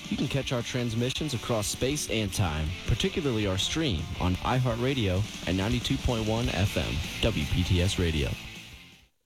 You can catch our transmissions across space and time, particularly our stream on iHeartRadio at 92.1 FM, WPTS Radio.